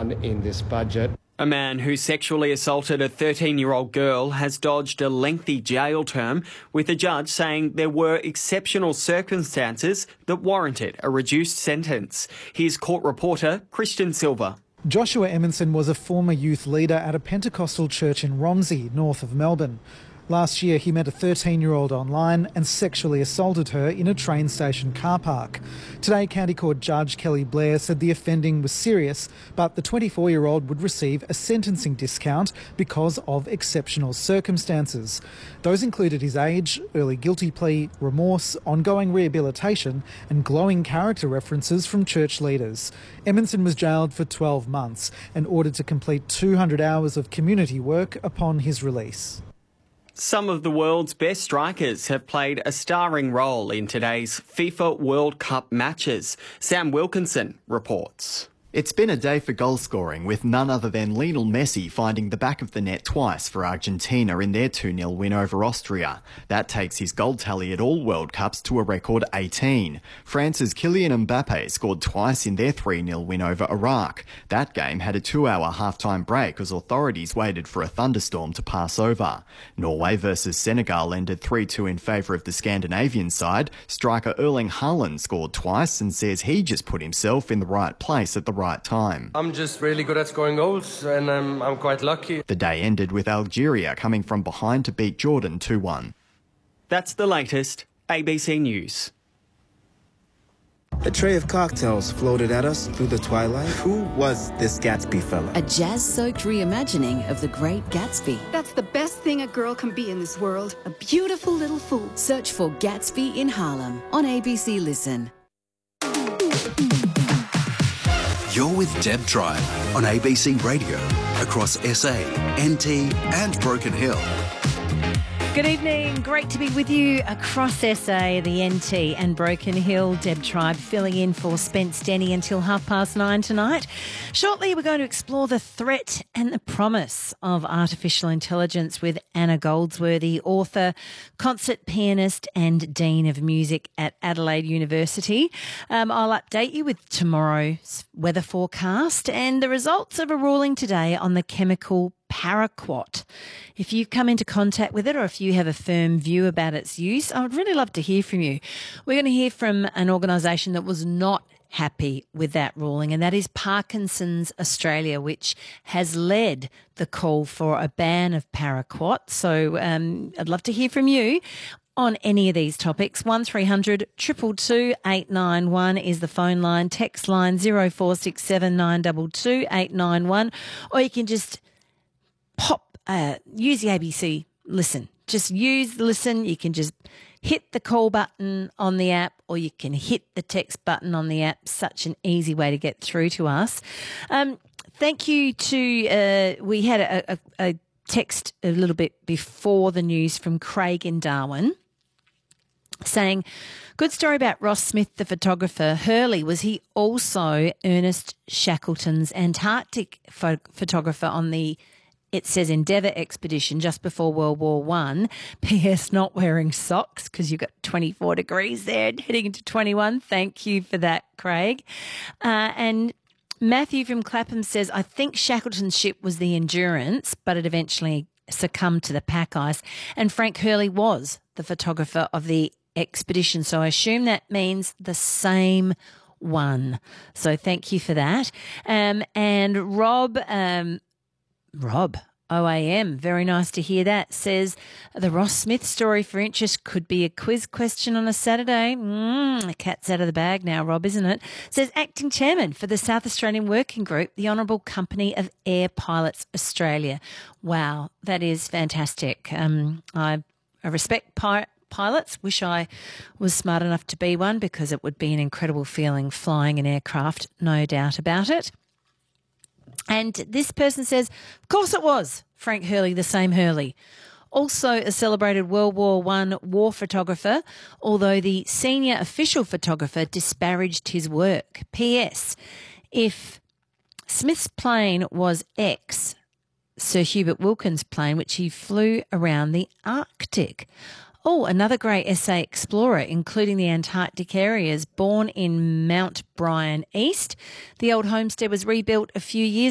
in this budget. A man who sexually assaulted a 13-year-old girl has dodged a lengthy jail term, with the judge saying there were exceptional circumstances that warranted a reduced sentence. Here's court reporter Christian Silva. Joshua Emerson was a former youth leader at a Pentecostal church in Romsey, north of Melbourne. Last year, he met a 13-year-old online and sexually assaulted her in a train station car park. Today, County Court Judge Kelly Blair said the offending was serious, but the 24-year-old would receive a sentencing discount because of exceptional circumstances. Those included his age, early guilty plea, remorse, ongoing rehabilitation and glowing character references from church leaders. Emerson was jailed for 12 months and ordered to complete 200 hours of community work upon his release. Some of the world's best strikers have played a starring role in today's FIFA World Cup matches. Sam Wilkinson reports. It's been a day for goal scoring, with none other than Lionel Messi finding the back of the net twice for Argentina in their 2-0 win over Austria. That takes his goal tally at all World Cups to a record 18. France's Kylian Mbappe scored twice in their 3-0 win over Iraq. That game had a 2-hour half-time break as authorities waited for a thunderstorm to pass over. Norway versus Senegal ended 3-2 in favour of the Scandinavian side. Striker Erling Haaland scored twice and says he just put himself in the right place at the right time. I'm just really good at scoring goals and I'm quite lucky. The day ended with Algeria coming from behind to beat Jordan 2-1. That's the latest. ABC News. A tray of cocktails floated at us through the twilight. Who was this Gatsby fella? A jazz-soaked reimagining of The Great Gatsby. That's the best thing a girl can be in this world. A beautiful little fool. Search for Gatsby in Harlem on ABC Listen. You're with Deb Tribe on ABC Radio across SA, NT and Broken Hill. Good evening. Great to be with you across SA, the NT and Broken Hill. Deb Tribe filling in for Spence Denny until 9:30 tonight. Shortly, we're going to explore the threat and the promise of artificial intelligence with Anna Goldsworthy, author, concert pianist and Dean of Music at Adelaide University. I'll update you with tomorrow's weather forecast and the results of a ruling today on the chemical paraquat. If you've come into contact with it or if you have a firm view about its use, I would really love to hear from you. We're going to hear from an organisation that was not happy with that ruling, and that is Parkinson's Australia, which has led the call for a ban of paraquat. So I'd love to hear from you on any of these topics. 1300 222 891 is the phone line. Text line 0467 922 891, or you can just use the ABC Listen. Just use Listen. You can just hit the call button on the app, or you can hit the text button on the app. Such an easy way to get through to us. Thank you to, we had a text a little bit before the news from Craig in Darwin saying, good story about Ross Smith, the photographer. Hurley, was he also Ernest Shackleton's Antarctic photographer on the, it says, Endeavour expedition just before World War I? P.S. not wearing socks because you've got 24 degrees there heading into 21. Thank you for that, Craig. And Matthew from Clapham says, I think Shackleton's ship was the Endurance, but it eventually succumbed to the pack ice. And Frank Hurley was the photographer of the expedition. So I assume that means the same one. So thank you for that. And Rob, OAM, very nice to hear that, says the Ross Smith story for interest could be a quiz question on a Saturday. The cat's out of the bag now, Rob, isn't it? Says acting chairman for the South Australian Working Group, the Honourable Company of Air Pilots Australia. Wow, that is fantastic. I respect pilots. Wish I was smart enough to be one, because it would be an incredible feeling flying an aircraft, no doubt about it. And this person says, of course it was Frank Hurley, the same Hurley. Also a celebrated World War I war photographer, although the senior official photographer disparaged his work. P.S. If Smith's plane was Sir Hubert Wilkins' plane, which he flew around the Arctic. Oh, another great SA explorer, including the Antarctic areas. Born in Mount Bryan East, the old homestead was rebuilt a few years